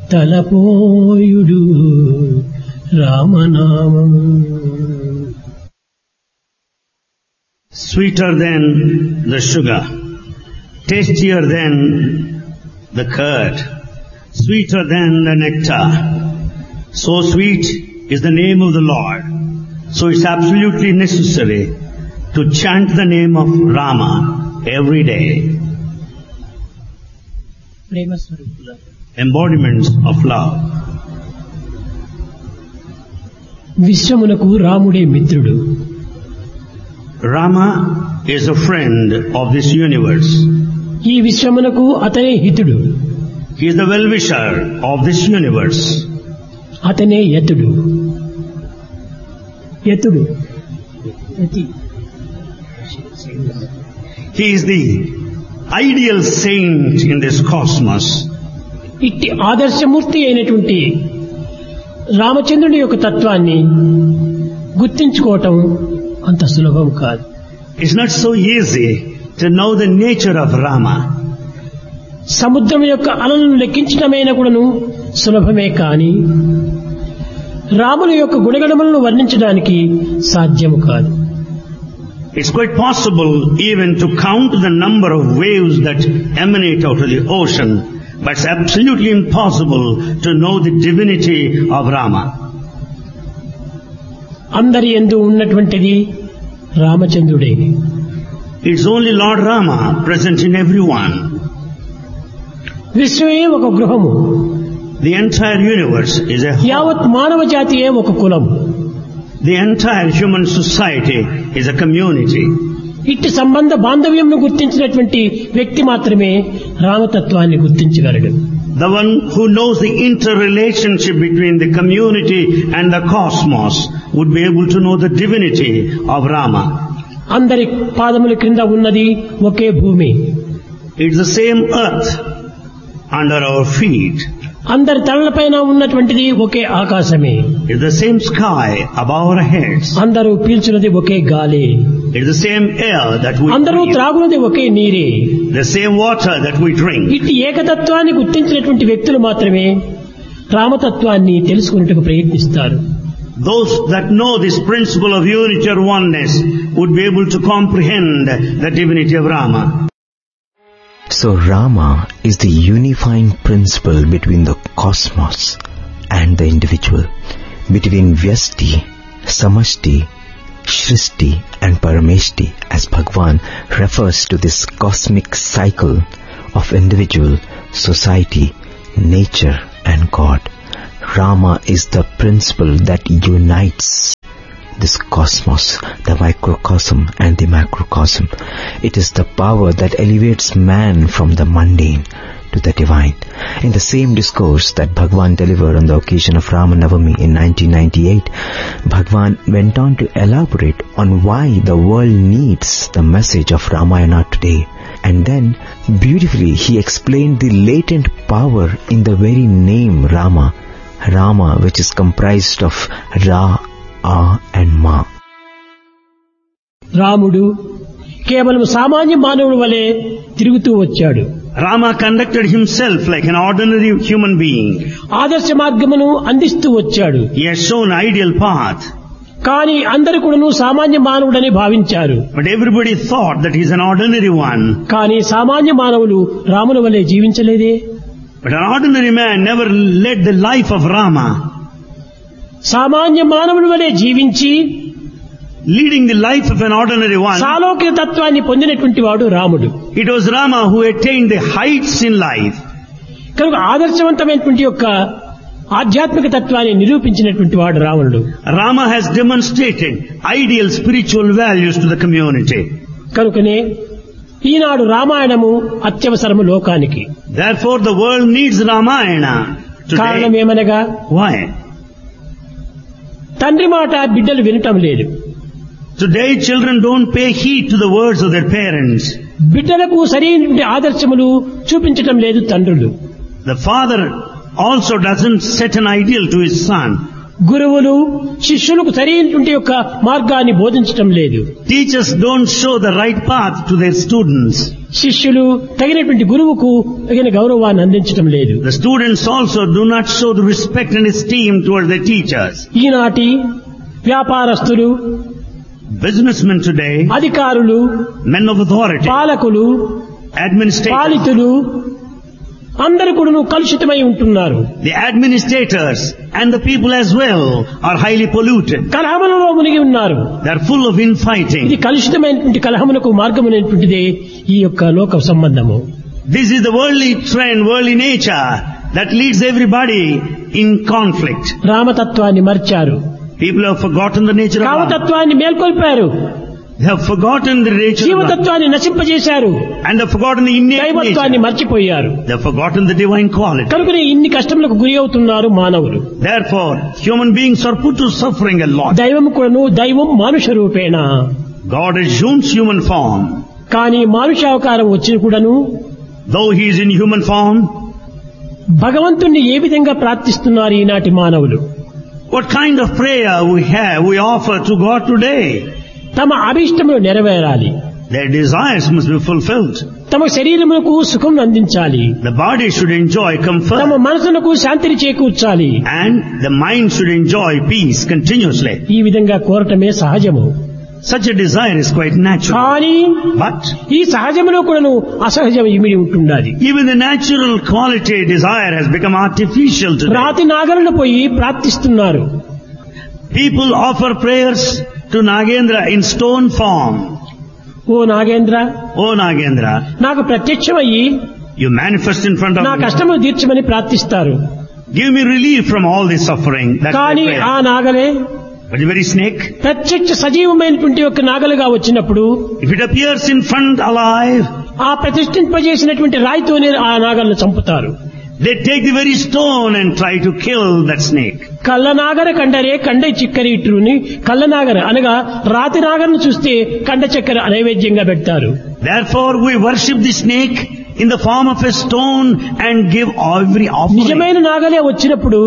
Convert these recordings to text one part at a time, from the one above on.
తలపోయుడు రామనామము. Sweeter than the sugar, tastier than the curd, sweeter than the nectar. So sweet is the name of the Lord. So it's absolutely necessary to chant the name of Rama every day. ప్రేమ స్వరూపులారా, Embodiments of love. విశ్వమునకు రాముడే మిత్రుడు. Rama is a friend of this universe. ఈ విశ్వమునకు అతనే హితుడు. He is the well-wisher of this universe. అతనే యతుడు. యతుడు యతి. He is the ideal saint in this cosmos. ఇట్టి ఆదర్శమూర్తి అయినటువంటి రామచంద్రుని యొక్క తత్వాన్ని గుర్తించుకోవటం అంత సులభం కాదు. It's not so easy to know the nature of Rama. సముద్రం యొక్క అలలను లెక్కించడమైనా కూడాను సులభమే కాని రాముని యొక్క గుణగణములను వర్ణించడానికి సాధ్యము కాదు. It's quite possible even to count the number of waves that emanate out of the ocean, but it's absolutely impossible to know the divinity of Rama. అందరి యందు ఉన్నటువంటిది రామచంద్రుడే. It's only Lord Rama present in everyone. విశ్వమే ఒక గృహము. The entire universe is a home. యావత్ మానవ జాతియే ఒక కులం. The entire human society is a community. ఇట్టి సంబంధ బాంధవ్యంను గుర్తించినటువంటి వ్యక్తి మాత్రమే రామతత్వాన్ని గుర్తించగలడు. The one who knows the interrelationship between the community and the cosmos would be able to know the divinity of Rama. అందరి పాదముల క్రింద ఉన్నది ఒకే భూమి. It's the same earth under our feet. అందరి తలలపైన ఉన్నటువంటిది ఒకే ఆకాశమే. It's the same sky above our heads. అందరూ పీల్చున్నది ఒకే గాలి. It's the same air that we అందరూ breathe. త్రాగున్నది ఒకే నీరే. The same water that we drink. ఇట్టి ఏకతత్వాన్ని గుర్తించినటువంటి వ్యక్తులు మాత్రమే రామతత్వాన్ని తెలుసుకున్నట్టుకు ప్రయత్నిస్తారు. Those that know this principle of unity or oneness would be able to comprehend the divinity of Rama. So Rama is the unifying principle between the cosmos and the individual, between Vyasti, Samashti, Shrishti and Parameshti, as Bhagwan refers to this cosmic cycle of individual, society, nature and God. Rama is the principle that unites this cosmos, the microcosm and the macrocosm. It is the power that elevates man from the mundane to the divine. In the same discourse that Bhagwan delivered on the occasion of Ramanavami in 1998, Bhagwan went on to elaborate on why the world needs the message of Ramayana today. And then, beautifully, he explained the latent power in the very name Rama. Rama, which is comprised of Ra, A and Ma. రాముడు కేవలం సామాన్య మానవుడి వలె తిరుగుతూ వచ్చాడు. Rama conducted himself like an ordinary human being. ఆదర్శ మార్గమును అందిస్తూ వచ్చాడు. He has shown ideal path. కానీ అందరూ కూడాను సామాన్య మానవుడని భావించారు. But everybody thought that he's an ordinary one. కానీ సామాన్య మానవులు రాముని వలె జీవించలేదే. But an ordinary man never led the life of Rama. సామాన్య మానవుని వలె జీవించి Leading the life of an ordinary one. సాలోక్య తత్వాన్ని పొందినటువంటి వాడు రాముడు. It was Rama who attained the heights in life. కనుక ఆదర్శవంతమైనటువంటి యొక్క ఆధ్యాత్మిక తత్వాన్ని నిరూపించినటువంటి వాడు రావణుడు. Rama has demonstrated ideal spiritual values to the community. కనుకనే ఈనాడు రామాయణము అత్యవసరము లోకానికి. Therefore the world needs Ramayana కారణం today. ఏమనగా Why? తండ్రి మాట బిడ్డలు వినటం లేదు. Today children don't pay heed to the words of their parents. బిడ్డలకు సరైనటువంటి ఆదర్శములు చూపించటం లేదు తండ్రులు. The father also doesn't set an ideal to his son. గురువులు శిష్యులకు సరైనటువంటి యొక్క మార్గాన్ని బోధించటం లేదు. Teachers don't show the right path to their students. శిష్యులు తగినటువంటి గురువుకు తగిన గౌరవాన్ని అందించడం లేదు. The students also do not show the respect and esteem towards their teachers. ఈనాటి వ్యాపారస్తులు, Businessmen today, అధికారులు, men of authority, పాలకులు, administrators, పాలితులు అందరూ కూడా కలుషితమై ఉంటున్నారు. the administrators and the people as well are highly polluted. కలహములలో మునిగి ఉన్నారు. They are full of infighting. ఇది కలుషితమైనటువంటి కలహమునకు మార్గమైనటువంటిదే ఈ యొక్క లోక సంబంధము. This is the worldly trend, worldly nature that leads everybody in conflict. రామతత్వాన్ని మర్చారు, People have forgotten the nature of love. కామతత్వాన్ని మేల్కొల్పారు, They have forgotten the nature of love. జీవతత్వాన్ని నశింపజేశారు, And they have forgotten the innate దైవత్వాన్ని nature. మర్చిపోయారు. They have forgotten the divine quality. కనుకనే ఇన్ని కష్టములకు గురి అవుతున్నారు మానవులు. Therefore, human beings are put to suffering a lot. దైవం మానుష రూపేణ, God assumes human form. కానీ మానుషావతారం వచ్చి కూడాను Though he is in human form, భగవంతుణ్ణి ఏ విధంగా ప్రార్థిస్తున్నారు ఈనాటి మానవులు? what kind of prayer we offer to God today? తమ అభిష్టములు నెరవేరాలి, Their desires must be fulfilled. తమ శరీరములకు సుఖం అందించాలి, The body should enjoy తమ comfort. మనసులకు శాంతిని చేకూర్చాలి. And the mind should enjoy peace continuously. ఈ విధంగా కోరటమే సహజము. Such a desire is quite natural. కానీ But ఈ సహజములో కూడాను అసహజం ఇమిడి ఉంటున్నది. even the natural quality desire has become artificial today. రాతి నాగలను పోయి ప్రార్థిస్తున్నారు. People offer prayers to Nagendra in stone form. Oh Nagendra, Oh Nagendra, నాకు ప్రత్యక్షమయ్యి you manifest in front నా of me. కష్టములు తీర్చమని ప్రార్థిస్తారు. Give me relief from all this suffering. That's కానీ my ఆ prayer. నాగలే But the very snake, ప్రత్యక్ష సజీవమైనటువంటి ఒక నాగలుగా వచ్చినప్పుడు if it appears in front alive, ఆ ప్రతిష్ఠింపజేసినటువంటి రాయితోనే ఆ నాగలను చంపుతారు. they take the very stone and try to kill that snake. కళ్ళనాగర కండరే కండ చిక్కరి ఇట్టుని కళ్ళనాగర అనగా రాతి నాగరను చూస్తే కండ చక్కెర నైవేద్యంగా పెడతారు. Therefore we worship the snake in the form of a stone and give every offering. నిజమైన నాగలే వచ్చినప్పుడు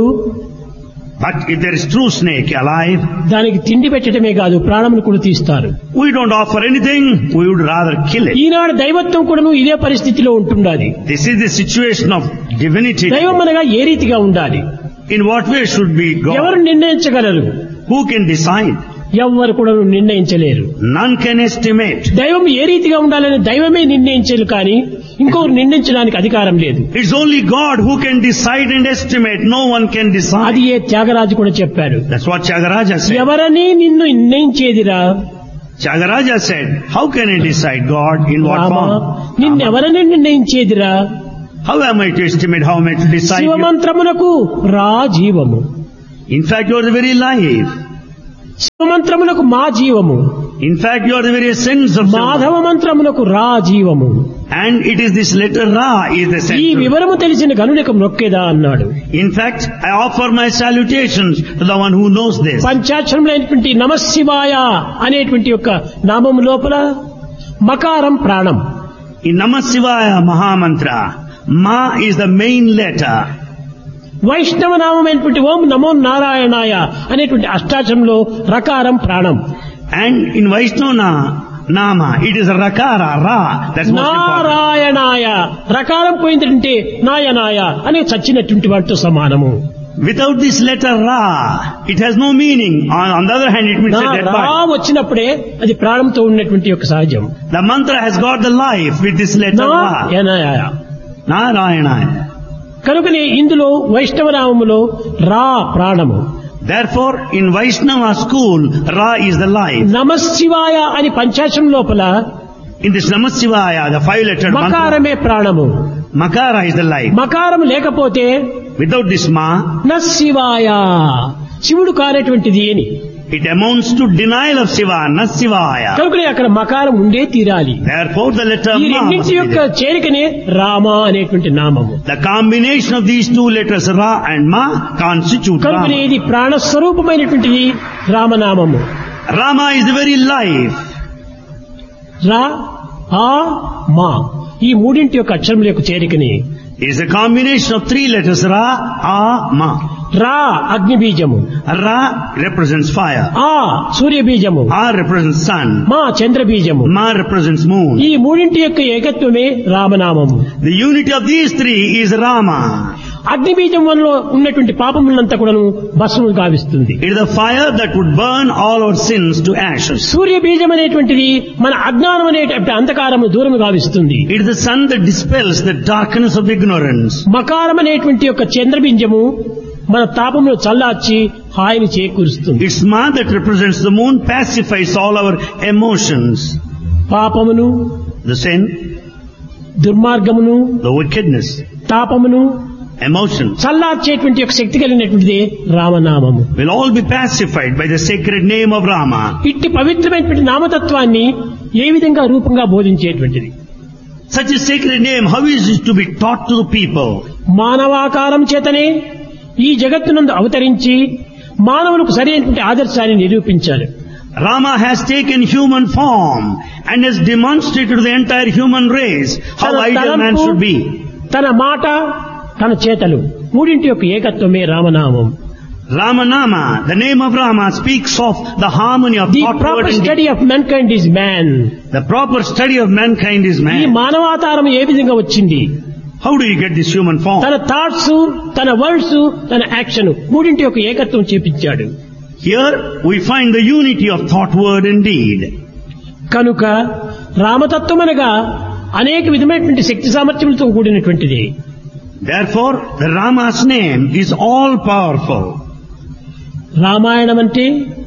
But if there is true snake alive, దానికి తిండి పెట్టడమే కాదు, ప్రాణములు కూడా తీస్తారు. we don't offer anything, we would rather kill it. ఈనాడు దైవత్వం కూడాను ఇదే పరిస్థితిలో ఉంటున్నది. This is the situation of divinity. దైవం అనగా ఏ రీతిగా ఉండాలి? In what way should be ఎవరు God? నిర్ణయించగలరు? Who can decide? ఎవ్వరు కూడా నిర్ణయించలేరు. None can estimate. దైవం ఏ రీతిగా ఉండాలని దైవమే నిర్ణయించరు, కానీ ఇంకొకరు నిర్ణయించడానికి అధికారం లేదు. It's only God who can decide and estimate. No one can అది decide. ఏ త్యాగరాజు కూడా చెప్పాడు. That's what Tyagaraja said. ఎవరని నిన్ను నిర్ణయించేదిరా Tyagaraja said, how can I decide God in what Rama, form? నిన్నెవరని నిర్ణయించేదిరా? How am I to estimate? How am I to decide? You? శివమంత్రమునకు రా జీవము, In fact, you are the very life. శివమంత్రమునకు మా జీవము, In fact, you are the very essence of Madhava Shiva. మంత్రమునకు రా జీవము. And it is this letter Ra is the ఈ center. వివరము తెలిసిన గనునికి నొక్కేదా అన్నాడు. In fact, I offer my salutations to the one who knows this. పంచాక్షరములైనటువంటి నమశివాయ అనేటువంటి యొక్క నామము లోపల మకారం ప్రాణం, In Namah Shivaya Mahamantra, Ma is the main letter. వైష్ణవ నామమైనటువంటి ఓం నమో నారాయణాయ అనేటువంటి అష్టాక్షరంలో రకారం ప్రాణం, And in Vaishnava Nama, it is a Rakara, Ra. That's most important. నారాయణాయ రకారం పోయిందంటే నాయనాయ అనే చచ్చినటువంటి వాటితో సమానము. Without this letter Ra, it has no meaning. On the other hand, it means a dead రా body. వచ్చినప్పుడే అది ప్రాణంతో ఉన్నటువంటి యొక్క సహజం. The mantra has got the life with this letter Ra. నాయనాయ. Narayanaya. కనుకనే ఇందులో వైష్ణవ నామములో రా ప్రాణము, Therefore, in Vaishnava school, Ra is the life. నమశివాయ అని పంచాక్షరం లోపల In this Namah Shivaya, the 5-lettered mantra, మకారమే ప్రాణము. Makara is the life. మకారం లేకపోతే Without this Ma, న శివాయ శివుడు కానటువంటిది అని. it amounts to denial of Shiva, not Shivaya. కనుకనే అక్కడ మకారం ఉండే తీరాలి. Therefore, the letter ఈ Ma must రెండింటి be యొక్క there. చేరికనే రామ అనేటువంటి నామము. The combination of these two letters Ra and Ma constitute కనుకనే Rama. ఇది ప్రాణస్వరూపమైనటువంటిది రామనామము. Rama is the very life. రా ఆ మా ఈ మూడింటి యొక్క అక్షరముల యొక్క చేరికని It is a combination of 3 letters Ra, A, Ma. రా అగ్ని బీజము, Ra represents fire. ఆ సూర్య బీజము, R represents sun. మా చంద్ర బీజము. Ma represents moon. ఈ మూడింటి యొక్క ఏకత్వమే రామనామము. The unity of these three is Rama. అగ్ని బీజం వల్ల ఉన్నటువంటి పాపములంతా కూడాను భస్మము గావిస్తుంది. It is the fire that would burn all our sins to ashes. సూర్య బీజం అనేటువంటిది మన అజ్ఞానం అనేటువంటి అంధకారము దూరము గావిస్తుంది. It is the sun that dispels the darkness of ignorance. మకారం అనేటువంటి యొక్క చంద్రబింజము మన తాపమును చల్లార్చి హాయిని చేకూరుస్తుంది. It's Ma that represents the moon, pacifies all our emotions. పాపమును, The sin, దుర్మార్గమును, the wickedness, తాపమును emotions చల్లార్చేటువంటి యొక్క శక్తి కలిగినటువంటిది రామనామము. will all be pacified by the sacred name of Rama. ఇట్టి పవిత్రమైనటువంటి నామతత్వాన్ని ఏ విధంగా రూపంగా బోధించేటువంటిది? Such a sacred name, how is it to be taught to the people? మానవాకారం చేతనే ఈ జగత్తునందు అవతరించి మానవులకు సరైనటువంటి ఆదర్శాన్ని నిరూపించాలి. Rama has taken human form and has demonstrated to the entire human race how ideal man should be. తన మాట, తన చేతలు మూడింటి యొక్క ఏకత్వమే రామనామం. Ramanama, the name of Rama, speaks of the harmony of the thought, word proper and deed. Study of mankind is man. The proper study of mankind is ఈ man. మానవాతారం ఏ విధంగా వచ్చింది? How do you get this human form? తన thoughts, తన words, తన action మూడింటి యొక్క ఏకత్వం చూపించాడు. Here we find the unity of thought, word and deed. కనుక రామతత్వం అనగా అనేక విధమైనటువంటి శక్తి సామర్థ్యములతో కూడినటువంటిది. Therefore, the Rama's name is all powerful. Ramayanam అంటే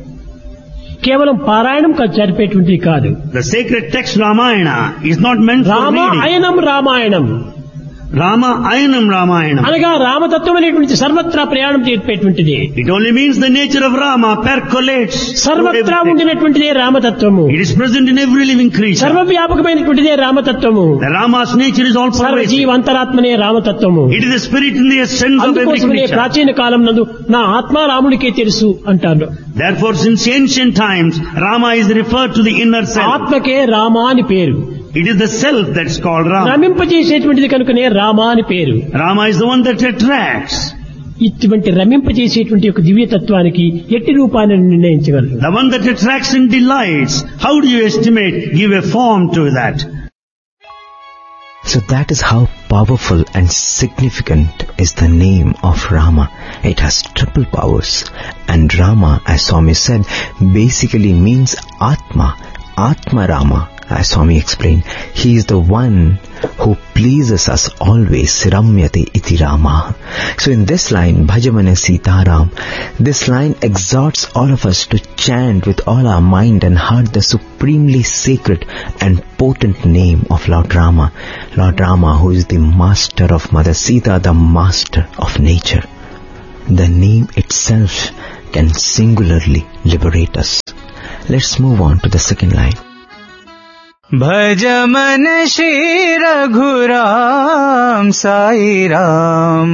కేవలం పారాయణం జరిపేటువంటిది కాదు. The sacred text Ramayana is not meant for reading. Ramayanam Ramayanam Rama Ayanam Ramayana. అనగా రామతత్వం అనేటువంటి సర్వత్రా ప్రయాణం చేపేటువంటిది. It only means the nature of Rama percolates. సర్వత్రా ఉండినటువంటిదే రామతత్వము. It is present in every living creature. సర్వవ్యాపకమైనటువంటిదే రామతత్వము. The Rama's nature is all pervasive. సర్వజీవ అంతరాత్మనే రామతత్వము. It is the spirit in the essence of every అందుకోసమే creature. ప్రాచీన కాలం నందు నా ఆత్మ రాముడికే తెలుసు అంటారు. Therefore, since ancient times, Rama is referred to the inner self. ఆత్మకే Rama అని పేరు. It is the self that's called Rama. రమింపజేసేటువంటిది కనుకనే రామ అని పేరు. Rama is the one that attracts. ఇటువంటి రమింపజేసేటువంటి ఒక దివ్యతత్వానికి ఎట్టి రూపాన్ని నిర్ణయించగలరు? The one that attracts and delights. How do you estimate, give a form to that? So that is how powerful and significant is the name of Rama. It has triple powers. And Rama, as Swami said, basically means Atma. Atma Rama, as Swami explained. He is the one who pleases us always. Ramyate iti Rama. So in this line, Bhajamana Sitaram, this line exhorts all of us to chant with all our mind and heart the supremely sacred and potent name of Lord Rama. Lord Rama, who is the master of Mother Sita, the master of nature. The name itself can singularly liberate us. Let's move on to the second line. भज मन Shri Raghuram Sai Ram.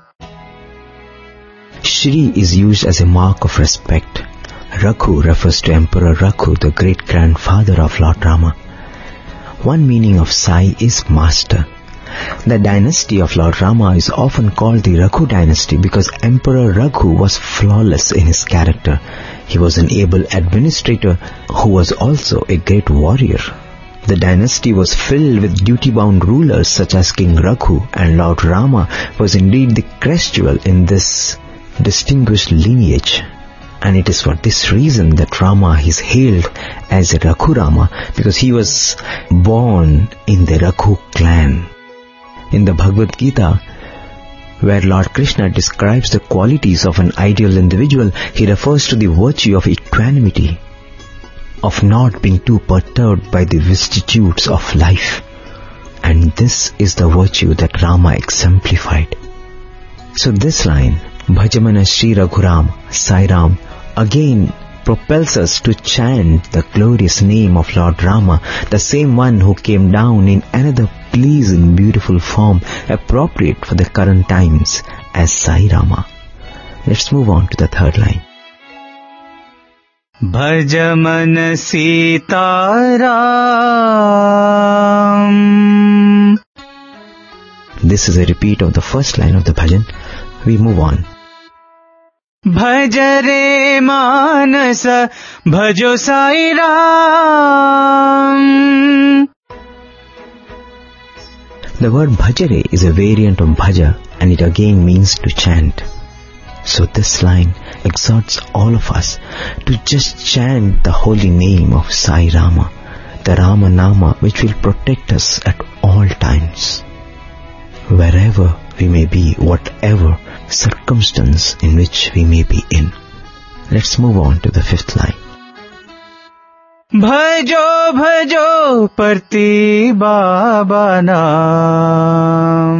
Shri is used as a mark of respect. Raghu refers to Emperor Raghu, the great-grandfather of Lord Rama. One meaning of Sai is master. The dynasty of Lord Rama is often called the Raghu dynasty because Emperor Raghu was flawless in his character. He was an able administrator who was also a great warrior. The dynasty was filled with duty-bound rulers such as King Raghu, and Lord Rama was indeed the crest jewel in this distinguished lineage. And it is for this reason that Rama is hailed as Raghu Rama, because he was born in the Raghu clan. In the Bhagavad Gita, where Lord Krishna describes the qualities of an ideal individual, he refers to the virtue of equanimity, of not being too perturbed by the vicissitudes of life. And this is the virtue that Rama exemplified. So this line, Bhajamana Shri Raghuram Sairam, again propels us to chant the glorious name of Lord Rama, the same one who came down in another pleasing, beautiful form appropriate for the current times as Sai Rama. Let's move on to the third line. भज मन Sitaram. This is a repeat of the first line of the bhajan. We move on. भज रे मानस भजो Sai Ram. The word bhajare is a variant of bhaja and it again means to chant. So this line exhorts all of us to just chant the holy name of Sai Rama, the Rama Nama which will protect us at all times. Wherever we may be, whatever circumstance in which we may be in. Let's move on to the fifth line. भजो भजो परती बाबा नाम.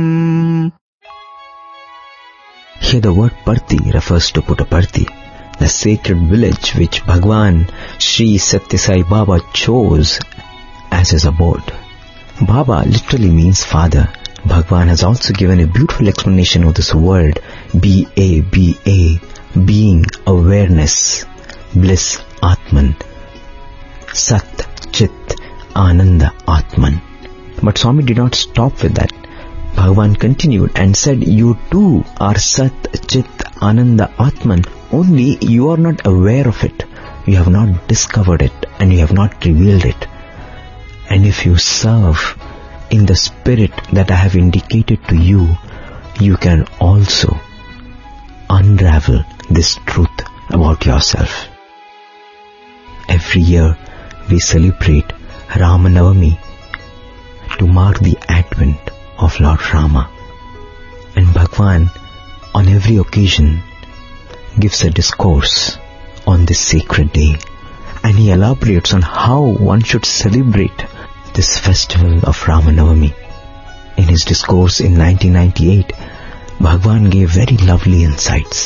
Here the word Parti refers to Puttaparthi, the sacred village which Bhagwan Sri Satya Sai Baba chose as his abode. Baba literally means father. Bhagwan has also given a beautiful explanation of this word, B-A-B-A, being, awareness, bliss, Atman, Sat, Chit, Ananda, Atman. But Swami did not stop with that. Bhagavan continued and said, you too are Sat, Chit, Ananda, Atman, only you are not aware of it. You have not discovered it and you have not revealed it. And if you serve in the spirit that I have indicated to you, you can also unravel this truth about yourself. Every year we celebrate Ramanavami to mark the advent of Lord Rama. And Bhagwan on every occasion gives a discourse on this sacred day. And he elaborates on how one should celebrate this festival of Ramanavami. In his discourse in 1998, Bhagwan gave very lovely insights.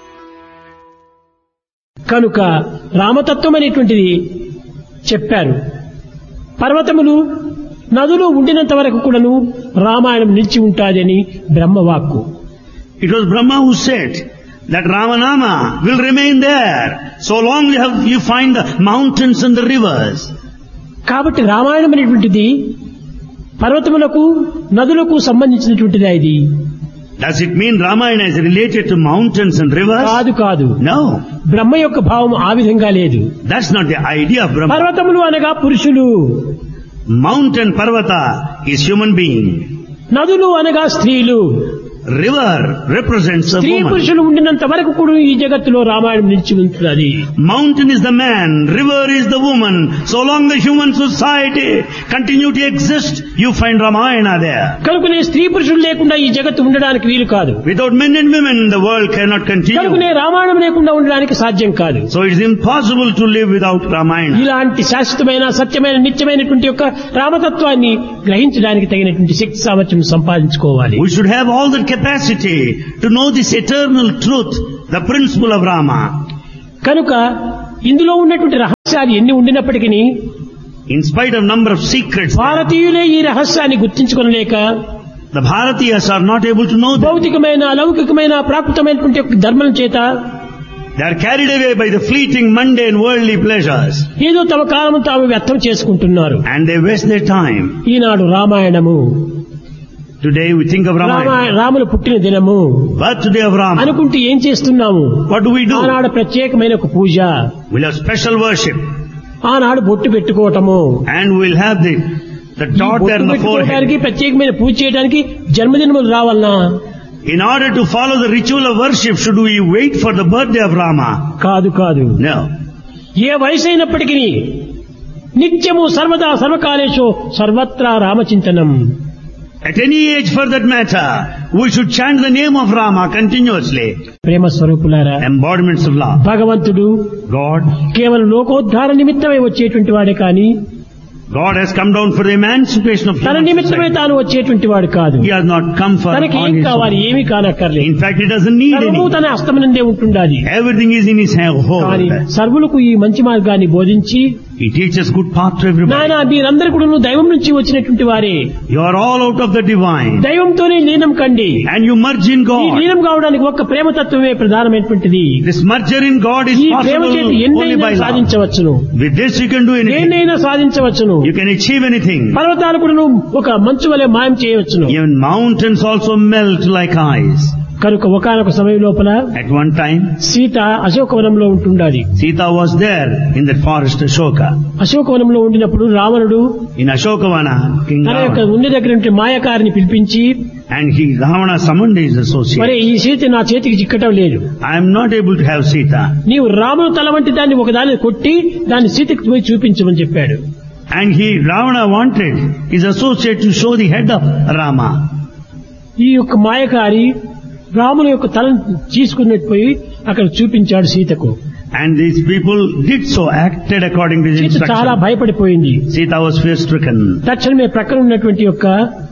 కనుక రామతత్వం అనేటువంటిది చెప్పారు. పర్వతములు నదులు ఉండినంత వరకు కూడాను రామాయణం నిలిచి ఉంటాదని బ్రహ్మవాక్కు. It was Brahma who said that Ramanama will remain there so long you find the mountains and the rivers. కాబట్టి రామాయణం అనేటువంటిది పర్వతములకు నదులకు సంబంధించినటువంటిది. ఇది Does it mean Ramayana is related to mountains and rivers? కాదు. No. బ్రహ్మ యొక్క భావం ఆ విధంగా లేదు. That's not the idea of Brahma. పర్వతములు అనగా పురుషులు, Mountain Parvata is human being. నదులు అనగా స్త్రీలు, River represents a స్త్రీ woman. పురుషులు ఉండినంత వరకు కూడా ఈ జగత్తులో రామాయణం నిలిచి ఉంటుంది. Mountain is the man, river is the woman. So long the human society continue to exist, you find Ramayana there. కనుకనే స్త్రీ పురుషులు లేకుండా ఈ జగత్తు ఉండడానికి వీలు కాదు. Without men and women, the world cannot continue. కనుకనే రామాయణం లేకుండా ఉండడానికి సాధ్యం కాదు. So it is impossible to live without Ramayana. ఇలాంటి శాశ్వతమైన సత్యమైన నిత్యమైనటువంటి యొక్క రామతత్వాన్ని గ్రహించడానికి తగినటువంటి శక్తి సామర్థ్యం సంపాదించుకోవాలి. We should have all the capacity to know this eternal truth, the principle of Rama. కనుక ఇందులో ఉన్నటువంటి రహస్యాలు ఎన్ని ఉండినప్పటికీ In spite of number of secrets, భారతీయులే ఈ రహస్యాన్ని గుర్తించుకొనలేక the Bharatiyas are not able to know them. భౌతికమైన లౌకికమైన ప్రాకృతమైనటువంటి ధర్మం చేత They are carried away by the fleeting, mundane, worldly pleasures. ఏదో తమ కాలం తాము వ్యర్థం చేసుకుంటున్నారు. And they waste their time. Eenadu Ramayanamu, Today we think of Ramayana. Ramulu పుట్టిన దినము Birthday of Rama. అనుకుంటూ ఏం చేస్తున్నాము? What do we do? ఆనాడు ప్రత్యేకమైన ఒక పూజ, We'll have special worship. ఆనాడు బొట్టు పెట్టుకోవటము, And we'll have the dot there in the forehead. పెట్టుకోవడానికి ప్రత్యేకమైన పూజ చేయడానికి జన్మదినములు రావాలనా? In order to follow the ritual of worship, should we wait for the birthday of Rama? కాదు. No. ఏ వయసు అయినప్పటికీ నిత్యము సర్వదా సర్వకాలేషు సర్వత్రా రామచింతనం. At any age for that matter, we should chant the name of Rama continuously. ప్రేమ స్వరూపులారా, Embodiments of love. భగవంతుడు God కేవలం లోకోద్ధార నిమిత్తమై వచ్చేటువంటి వాడే కాని has come down for the emancipation of తన human నిమిత్తమే society. తాను వచ్చేటువంటి వాడు కాదు. He has not come for తనకి on ఏం his కావాలి, own. ఏమీ కానక్కర్లేదు. In fact, he doesn't need సర్వము any. తన హస్తమునందే ఉంటుండాలి. Everything is in his కానీ hold. సర్వులకు ఈ మంచి మార్గాన్ని బోధించి, He teaches good path to everybody. నాయన మీరందరూ కూడా దైవం నుంచి వచ్చినటువంటి వారే, You are all out of the divine. దైవంతోనే లీనం కండి. And you merge in ఈ God. లీనం కావడానికి ఒక్క ప్రేమతత్వమే ప్రధానమైనటువంటిది. This merger in God is ఈ ప్రేమ possible చేతి only ఎన్నైనా by love. సాధించవచ్చును, With this you can do anything. దేన్నైనా సాధించవచ్చును. You can achieve anything. పర్వతాలు కూడా ఒక మంచు వలె మాయం చేయవచ్చును. Even mountains also melt like ice. కనుక ఒకానొక సమయం లోపల At one time, సీత అశోకవనంలో ఉంటుండాలి. Sita was there in the forest Ashoka. అశోకవనంలో ఉండినప్పుడు రావణుడు In Ashokavana, King తన యొక్క Ravana, ఉండి దగ్గర ఉంటే మాయకారిని పిలిపించి, and Ravana summoned his మరి associate. ఈ సీత నా చేతికి చిక్కటం లేదు, I am not able to have Sita. నీవు రాముడు తల వంటి దాన్ని ఒకదాన్ని కొట్టి దాన్ని సీతకి పోయి చూపించమని చెప్పాడు. And Ravana wanted his associate to show the head of Rama. ఈ యొక్క మాయకారి రాముని యొక్క తలను తీసుకున్నట్టు పోయి అక్కడ చూపించాడు సీతకు. And these people did so, acted according to his Sita చాలా instruction. భయపడిపోయింది. Sita was fear-stricken. తక్షణమే ప్రక్కన ఉన్నటువంటి యొక్క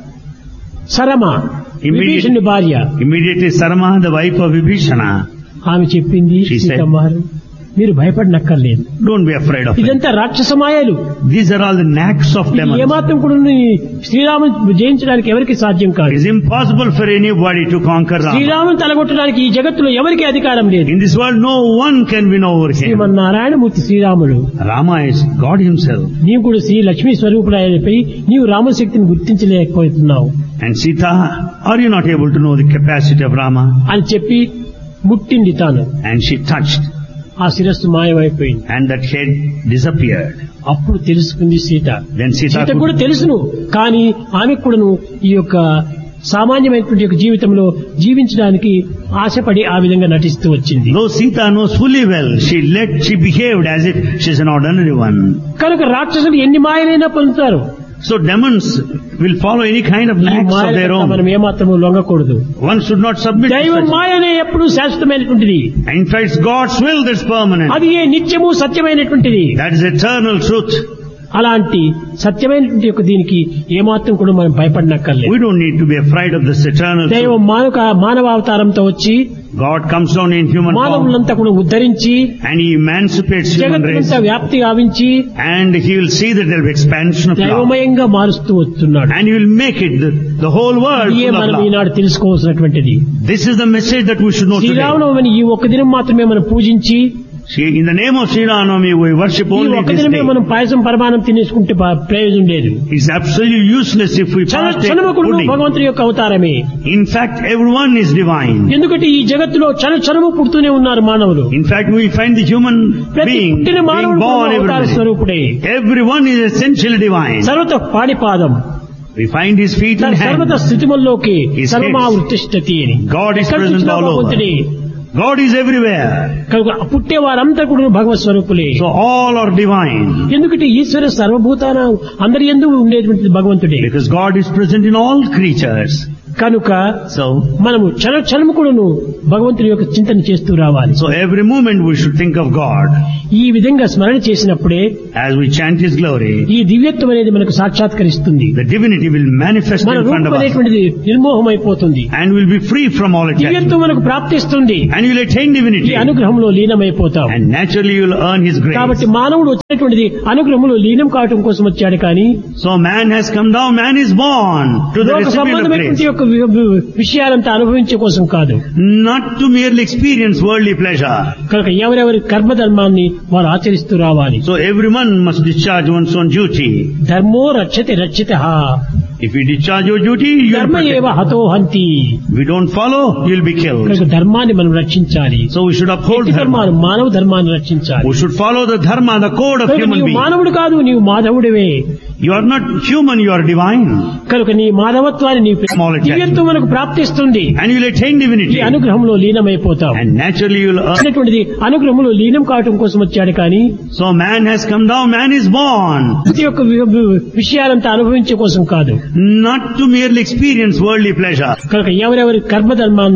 సరమ విభీషణుని భార్య Immediately Sarma, the wife of Vibhishana, ఆమె చెప్పింది, She said, సీతమ్మారు మీరు భయపడినక్కర్లేదు, don't be afraid of it. ఇదంతా రాక్షస మాయలు, These are all the knacks of ఇది demons. ఏమాత్రం కూడా శ్రీరాముని జయించడానికి ఎవరికి సాధ్యం It కాదు. is impossible for anybody to conquer Rama. శ్రీరాముని తలగొట్టడానికి ఈ జగత్తులో ఎవరికి అధికారం లేదు. In this world, no one can win over him. Srimannarayanamurthy శ్రీరాముడు, Rama is God himself. నీవు కూడా శ్రీ లక్ష్మీ స్వరూపుడైనపై నీవు రామశక్తిని గుర్తించలేకపోతున్నావు And Sita, are you not able to know the capacity of Rama? అని చెప్పి ముట్టింది తాను. And she touched, ఆ శిరస్సు మాయమైపోయింది. and that head disappeared. అప్పుడు తెలుసుకుంది సీత. Then Sita సీత కూడా could, తెలుసును, కానీ ఆమెకు కూడాను ఈ యొక్క సామాన్యమైనటువంటి యొక్క జీవితంలో జీవించడానికి ఆశపడి ఆ విధంగా నటిస్తూ వచ్చింది. though Sita knows fully well, she behaved as if she's an ordinary one. కనుక రాక్షసులు ఎన్ని మాయలైనా పొందుతారు. So demons will follow any kind of ఈ knacks of మాయలకు their మనం own. ఏమాత్రము లొంగకూడదు. One should not submit to దైవం such. మాయనే ఎప్పుడు శాశ్వతమైనటువంటిది, In fact, it's God's will that's permanent. అది ఏ నిత్యము సత్యమైనటువంటిది. That is eternal truth. అలాంటి సత్యమైనటువంటి యొక్క దీనికి ఏమాత్రం కూడా మనం భయపడనక్కర్లేదు. We don't need to be afraid of this eternal దైవం truth. మానవ అవతారంతో వచ్చి God comes down in human form మానవులంతా కూడా ఉద్ధరించి and He emancipates human race, జగత్తంతా వ్యాప్తి గావించి and He will see that there will be expansion of love, దైవమయంగా మారుస్తూ వస్తున్నాడు. and He will make it the whole world ఇదే full of మనం love. Eenadu తెలుసుకోవాల్సినటువంటిది. This is the message that we should know today. శ్రీరామనవమిని ఈ ఒక్క దినం మాత్రమే మనం పూజించి In the name of Sri Ramnavami, we worship ఈ only ఒక్క this దినమే day. మనం పాయసం పరమానం తినేసుకుంటే ప్రయోజనం లేదు. It's absolutely useless if we partake క్షణముకుడు pudding. భగవంతుడి యొక్క అవతారమే. In fact, everyone is divine. ఎందుకంటే ఈ జగత్తులో క్షణము పుడుతూనే ఉన్నారు మానవులు. In fact, we find the human ప్రతి being పుట్టిన being మానవుడు born అవతార every day. స్వరూపుడే. Everyone is essentially divine. సర్వత పాడిపాదం We find his feet and సర్వత hands. స్థితిముల్లోకి His సర్వమా feet. వృత్తిష్టతి అని. God is ఎక్కడి present నుంచినా all over. భగవంతుడే. God is everywhere. కనుక పుట్టే వారంతా కూడా భగవత్ స్వరూపులే. So all are divine. ఎందుకంటే ఈశ్వర సర్వభూతాన అందరి యందు ఉండేటువంటి భగవంతుడే. Because God is present in all creatures. కనుక So మనము క్షణము కూడాను భగవంతుని యొక్క చింతన చేస్తూ రావాలి. every moment we should think of God. ఈ విధంగా స్మరణ చేసినప్పుడే As we chant His glory, ఈ దివ్యత్వం అనేది మనకు సాక్షాత్కరిస్తుంది. the divinity will manifest మన in front రూపం of us. అనేటువంటిది నిర్మోహమైపోతుంది. And we'll be free from all attachment. దివ్యత్వం మనకు ప్రాప్తిస్తుంది. And you'll attain ఈ divinity. అనుగ్రహంలో లీనమైపోతాం. And naturally you'll earn His grace. కాబట్టి మానవుడు వచ్చినటువంటిది అనుగ్రహంలో లీనం కావటం కోసం వచ్చాడు కానీ So man has come down, man is born to the లోక recipient of సంబంధమైనటువంటి grace. యొక్క విషయాలంతా అనుభవించే కోసం కాదు. Not to merely experience worldly pleasure. కనుక ఎవరెవరి కర్మధర్మాన్ని వారు ఆచరిస్తూ రావాలి. So everyone must discharge one's own duty. ధర్మో రక్షతి రక్షితః, If you discharge your duty, you ధర్మ will ఏవ హతో హంతి. If you don't follow, you'll be killed. కనుక ధర్మాన్ని మనం రక్షించాలి. So we should uphold ఎట్టి dharma. ధర్మాన్ని మానవ ధర్మాన్ని రక్షించాలి. We should follow the dharma, the code of కనుక human నీవు being. మానవుడు కాదు, నీవు మాధవుడివే. You are not human, you are divine. కనుక నీ మాధవత్వాన్ని నీ Small attachment. దివ్యత్వం మనకు ప్రాప్తిస్తుంది. And you'll attain ఈ divinity. అనుగ్రహంలో లీనమైపోతాం. And naturally you'll earn. అనేటువంటిది అనుగ్రహంలో లీనం కావటం కోసం వచ్చాడు కానీ So man has come down, man is born. ప్రతి ఒక్క విషయాలంతా అనుభవించే కోసం కాదు. Not to merely experience worldly pleasure. కనుక ఎవరెవరి కర్మధర్మాన్ని